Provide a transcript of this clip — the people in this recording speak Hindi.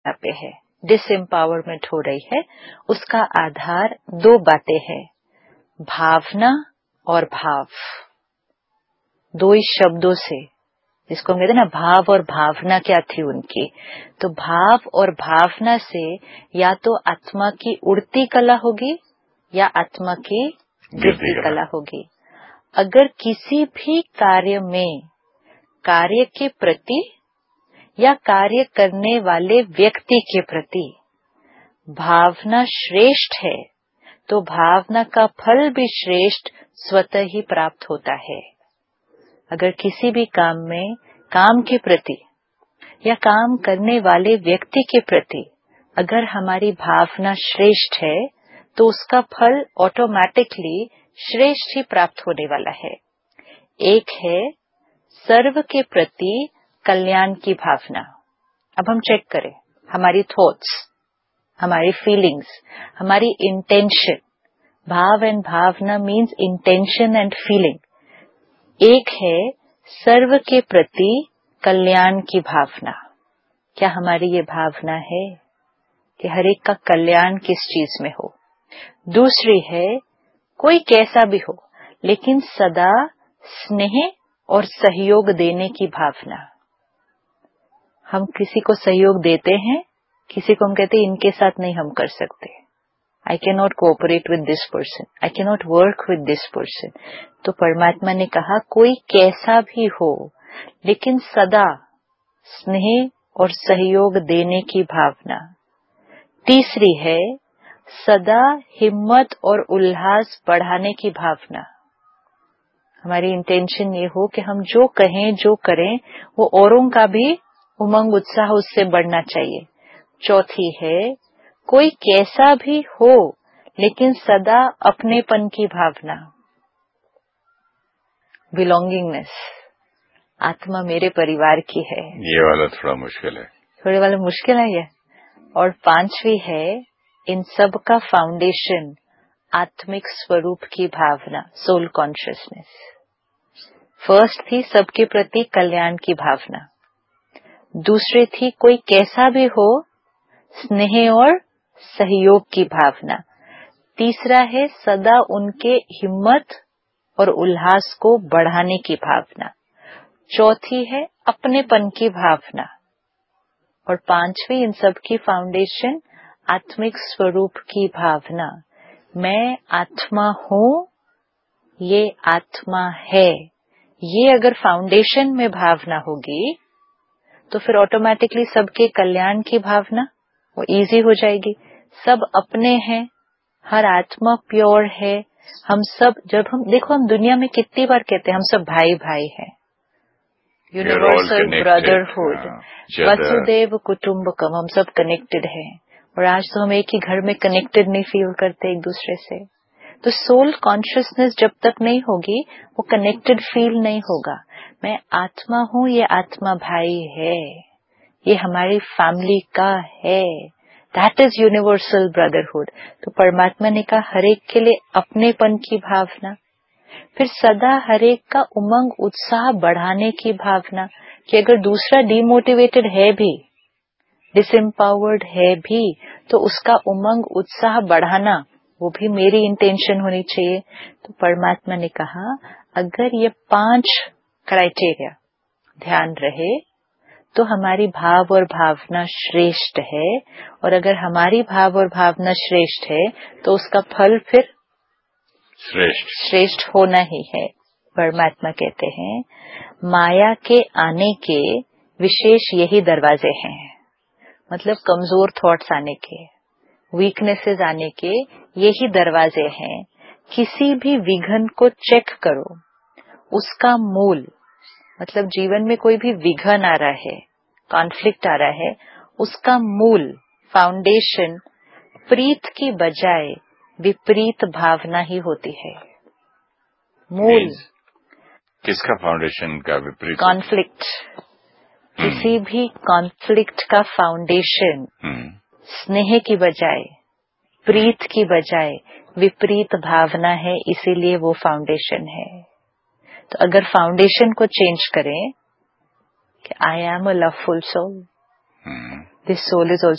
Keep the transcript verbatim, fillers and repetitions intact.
पे है, डिसएम्पावरमेंट हो रही है, उसका आधार दो बातें हैं, भावना और भाव। दो ही शब्दों से, जिसको हम कहते हैं ना भाव और भावना क्या थी उनकी, तो भाव और भावना से या तो आत्मा की उड़ती कला होगी या आत्मा की गिरती कला होगी। अगर किसी भी कार्य में कार्य के प्रति या कार्य करने वाले व्यक्ति के प्रति भावना श्रेष्ठ है, तो भावना का फल भी श्रेष्ठ स्वतः ही प्राप्त होता है। अगर किसी भी काम में काम के प्रति या काम करने वाले व्यक्ति के प्रति अगर हमारी भावना श्रेष्ठ है, तो उसका फल ऑटोमेटिकली श्रेष्ठ ही प्राप्त होने वाला है। एक है सर्व के प्रति कल्याण की भावना। अब हम चेक करें हमारी थॉट्स, हमारी फीलिंग्स, हमारी इंटेंशन। भाव and Bhavna means intention and feeling. एक है सर्व के प्रति कल्याण की भावना। क्या हमारी ये भावना है कि हर एक का कल्याण किस चीज में हो? दूसरी है कोई कैसा भी हो लेकिन सदा स्नेह और सहयोग देने की भावना। हम किसी को सहयोग देते हैं, किसी को हम कहते हैं इनके साथ नहीं हम कर सकते, I can not cooperate with this person, I can not work with this person. तो परमात्मा ने कहा कोई कैसा भी हो लेकिन सदा स्नेह और सहयोग देने की भावना। तीसरी है सदा हिम्मत और उल्लास बढ़ाने की भावना। हमारी इंटेंशन ये हो कि हम जो कहें जो करें वो औरों का भी उमंग उत्साह उससे बढ़ना चाहिए। चौथी है कोई कैसा भी हो लेकिन सदा अपनेपन की भावना, बिलोंगिंगनेस, आत्मा मेरे परिवार की है। ये वाला थोड़ा मुश्किल है, थोड़े वाला मुश्किल है ये। और पांचवी है इन सब का फाउंडेशन आत्मिक स्वरूप की भावना, सोल कॉन्शियसनेस। फर्स्ट थी सबके प्रति कल्याण की भावना, दूसरी थी कोई कैसा भी हो स्नेह और सहयोग की भावना, तीसरा है सदा उनके हिम्मत और उल्लास को बढ़ाने की भावना, चौथी है अपनेपन की भावना, और पांचवी इन सब की फाउंडेशन आत्मिक स्वरूप की भावना। मैं आत्मा हूँ, ये आत्मा है। ये अगर फाउंडेशन में भावना होगी तो फिर ऑटोमेटिकली सबके कल्याण की भावना वो इजी हो जाएगी। सब अपने हैं, हर आत्मा प्योर है। हम सब जब हम देखो हम दुनिया में कितनी बार कहते हैं हम सब भाई भाई हैं, यूनिवर्सल ब्रदरहुड, वसुदेव कुटुंबकम, हम सब कनेक्टेड हैं। और आज तो हम एक ही घर में कनेक्टेड नहीं फील करते एक दूसरे से। तो सोल कॉन्शियसनेस जब तक नहीं होगी वो कनेक्टेड फील नहीं होगा। मैं आत्मा हूँ, ये आत्मा भाई है, ये हमारी फैमिली का है, दैट इज यूनिवर्सल ब्रदरहुड। तो परमात्मा ने कहा हर एक के लिए अपनेपन की भावना, फिर सदा हर एक का उमंग उत्साह बढ़ाने की भावना कि अगर दूसरा डिमोटिवेटेड है भी, डिसएम्पावर्ड है भी, तो उसका उमंग उत्साह बढ़ाना वो भी मेरी इंटेंशन होनी चाहिए। तो परमात्मा ने कहा अगर ये पांच क्राइटेरिया ध्यान रहे तो हमारी भाव और भावना श्रेष्ठ है, और अगर हमारी भाव और भावना श्रेष्ठ है तो उसका फल फिर श्रेष्ठ श्रेष्ठ होना ही है। परमात्मा कहते हैं माया के आने के विशेष यही दरवाजे हैं, मतलब कमजोर थॉट्स आने के, वीकनेसेस आने के यही दरवाजे हैं। किसी भी विघन को चेक करो, उसका मूल, मतलब जीवन में कोई भी विघन आ रहा है, कॉन्फ्लिक्ट आ रहा है, उसका मूल फाउंडेशन प्रीत की बजाय विपरीत भावना ही होती है। मूल किसका फाउंडेशन का विपरीत? कॉन्फ्लिक्ट। किसी भी कॉन्फ्लिक्ट का फाउंडेशन स्नेह की बजाय, प्रीत की बजाय विपरीत भावना है, इसीलिए वो फाउंडेशन है। तो अगर फाउंडेशन को चेंज करें कि I am a loveful soul, this soul is